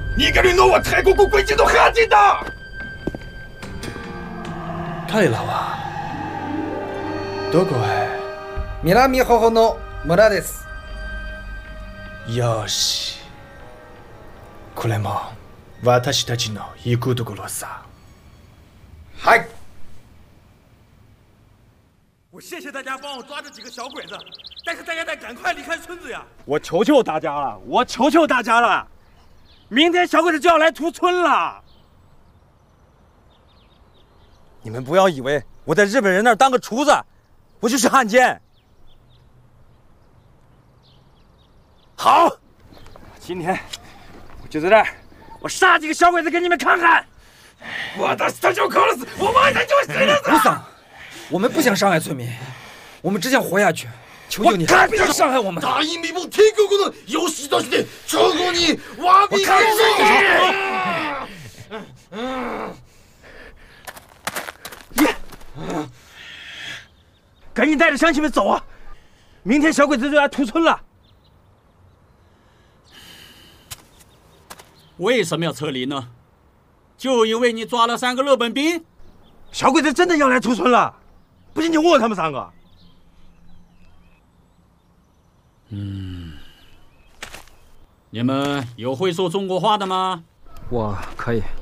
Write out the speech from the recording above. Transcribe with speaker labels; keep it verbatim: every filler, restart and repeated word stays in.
Speaker 1: 你个人拿我泰国国规矩都吓进的。
Speaker 2: 太老啊，どこへ？
Speaker 3: 南頬の村です。
Speaker 2: よし。これも私たちの行くところさ。
Speaker 3: 嗨。
Speaker 4: 我谢谢大家帮我抓这几个小鬼子，但是大家得赶快离开村子呀！
Speaker 5: 我求求大家了，我求求大家了，明天小鬼子就要来屠村了。你们不要以为我在日本人那儿当个厨子，我就是汉奸。好，今天我就在这儿，我杀几个小鬼子给你们看看。
Speaker 1: 我的他就靠了死，我马上就死了。
Speaker 3: 吴桑，我们不想伤害村民，我们只想活下去。求求你，不要伤害我们。
Speaker 1: 大義も帝国の養子として朝貢に詫び返
Speaker 5: す。赶紧带着乡亲们走啊！明天小鬼子就来屠村了。
Speaker 6: 为什么要撤离呢？就因为你抓了三个日本兵？
Speaker 5: 小鬼子真的要来屠村了，不信你问问他们三个。
Speaker 6: 嗯，你们有会说中国话的吗？
Speaker 7: 我可以。